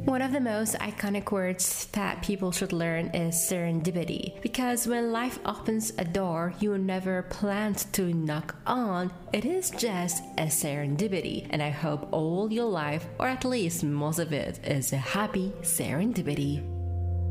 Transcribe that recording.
One of the most iconic words that people should learn is serendipity, because when life opens a door you never planned to knock on, it is just a serendipity. And I hope all your life, or at least most of it, is a happy serendipity.